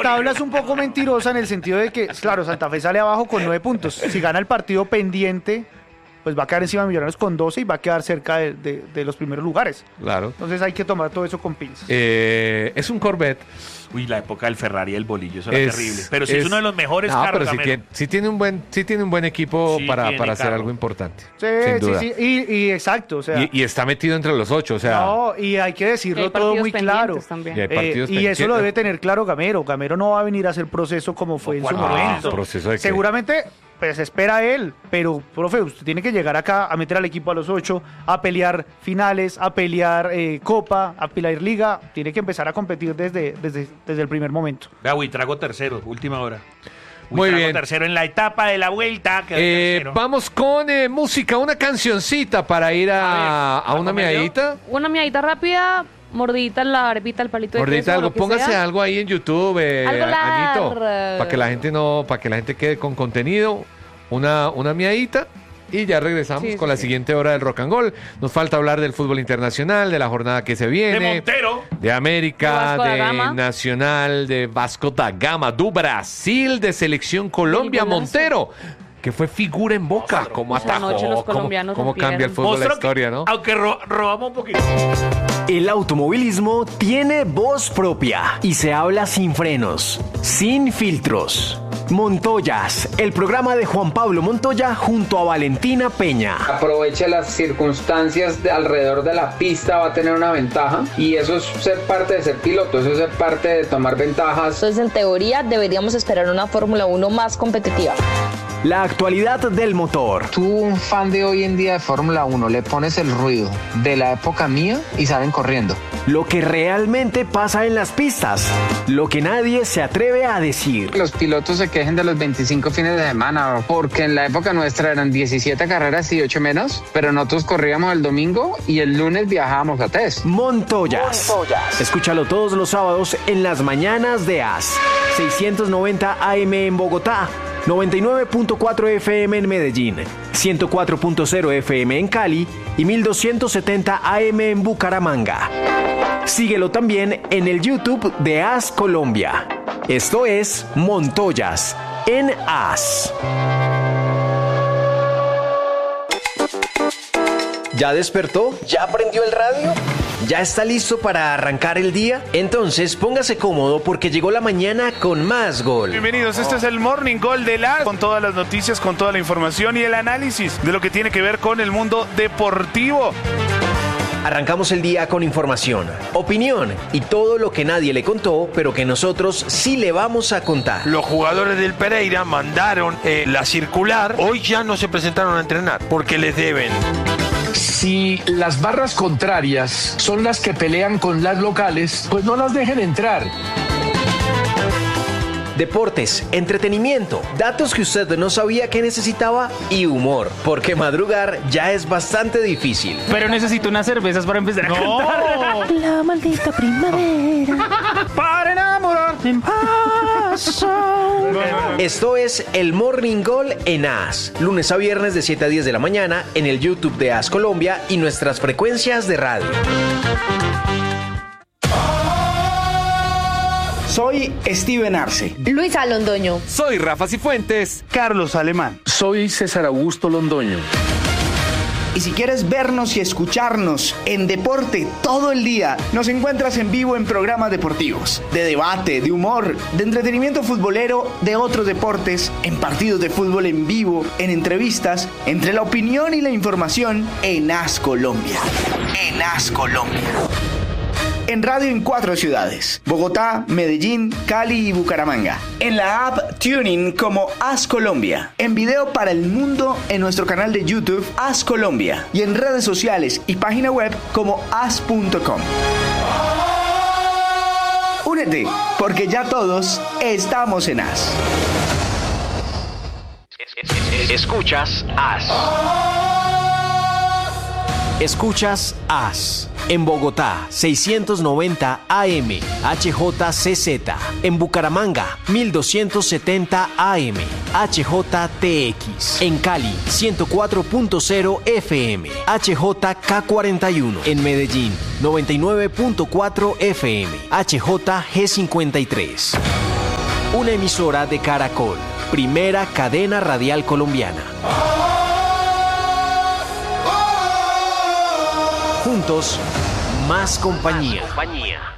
tabla es un poco mentirosa en el sentido de que, claro, Santa Fe sale abajo con 9 puntos. Si gana el partido pendiente, pues va a quedar encima de Millonarios con 12 y va a quedar cerca de los primeros lugares. Claro. Entonces hay que tomar todo eso con pinzas. Es un Corvette. Uy, la época del Ferrari y el bolillo, eso era terrible. Pero sí es uno de los mejores carros. Pero sí tiene un buen equipo para hacer algo importante. Sí, sin duda. sí. Y exacto, o sea. Y está metido entre los 8, o sea. No, y hay que decirlo todo muy claro. Y eso lo debe tener claro Gamero. Gamero no va a venir a hacer proceso como fue en su momento. ¿Proceso de qué? Seguramente, pues espera él. Pero, profe, usted tiene que llegar acá a meter al equipo a los 8, a pelear finales, a pelear Copa, a pelear Liga. Tiene que empezar a competir desde el primer momento. Vea, Buitrago tercero, última hora. Muy bien. Tercero en la etapa de la vuelta. Vamos con música, una cancioncita para ir a una miadita. Una miadita rápida, mordidita en la arepita, el palito de mordidita, queso, algo, póngase algo ahí en YouTube, Anito, para que la gente quede con contenido, una miadita. Y ya regresamos con la siguiente hora del Rock and Roll. Nos falta hablar del fútbol internacional, de la jornada que se viene. De Montero. De América, de Nacional, de Vasco da Gama, do Brasil, de Selección Colombia, Montero, que fue figura en Boca, como atajó, cómo cambia el fútbol, la historia, ¿no? Aunque robamos un poquito. El automovilismo tiene voz propia y se habla sin frenos, sin filtros. Montoyas, el programa de Juan Pablo Montoya junto a Valentina Peña. Aproveche las circunstancias alrededor de la pista, va a tener una ventaja y eso es ser parte de ser piloto, eso es ser parte de tomar ventajas. Entonces, en teoría, deberíamos esperar una Fórmula 1 más competitiva. La actualidad del motor. Tú, un fan de hoy en día de Fórmula 1, le pones el ruido de la época mía y salen corriendo. Lo que realmente pasa en las pistas, lo que nadie se atreve a decir. Los pilotos se quejen de los 25 fines de semana, porque en la época nuestra eran 17 carreras y 8 menos, pero nosotros corríamos el domingo y el lunes viajábamos a test. Montoyas. Escúchalo todos los sábados en las mañanas de AS. 690 AM en Bogotá, 99.4 FM en Medellín, 104.0 FM en Cali y 1270 AM en Bucaramanga. Síguelo también en el YouTube de AS Colombia. Esto es Montoyas en AS. ¿Ya despertó? ¿Ya prendió el radio? ¿Ya está listo para arrancar el día? Entonces póngase cómodo porque llegó la mañana con más gol. Bienvenidos, este es el Morning Gol de la, con todas las noticias, con toda la información y el análisis de lo que tiene que ver con el mundo deportivo. Arrancamos el día con información, opinión y todo lo que nadie le contó, pero que nosotros sí le vamos a contar. Los jugadores del Pereira mandaron la circular, hoy ya no se presentaron a entrenar porque les deben. Si las barras contrarias son las que pelean con las locales, pues no las dejen entrar. Deportes, entretenimiento, datos que usted no sabía que necesitaba y humor, porque madrugar ya es bastante difícil. Pero necesito unas cervezas para empezar a cantar. La maldita primavera para enamorarte en paz. Esto es el Morning Gol en AS, lunes a viernes de 7 a 10 de la mañana en el YouTube de AS Colombia y nuestras frecuencias de radio. Soy Steven Arce. Luisa Londoño. Soy Rafa Cifuentes. Carlos Alemán. Soy César Augusto Londoño. Y si quieres vernos y escucharnos en deporte todo el día, nos encuentras en vivo en programas deportivos, de debate, de humor, de entretenimiento futbolero, de otros deportes, en partidos de fútbol en vivo, en entrevistas, entre la opinión y la información en AS Colombia. En AS Colombia. En radio en 4 ciudades: Bogotá, Medellín, Cali y Bucaramanga. En la app TuneIn como AS Colombia. En video para el mundo en nuestro canal de YouTube AS Colombia. Y en redes sociales y página web como as.com. Únete, porque ya todos estamos en AS. Escuchas AS. Escuchas AS. En Bogotá, 690 AM, HJCZ. En Bucaramanga, 1270 AM, HJTX. En Cali, 104.0 FM, HJK41. En Medellín, 99.4 FM, HJG53. una emisora de Caracol, primera cadena radial colombiana. Juntos, más compañía.